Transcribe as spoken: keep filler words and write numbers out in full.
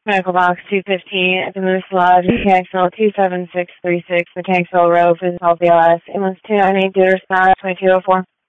Medical box two fifteen at the Moose Lodge, T X L two seven six three six, the Tanksville Road, Physical B L S, ambulance two nine eight, due to response twenty-two oh four.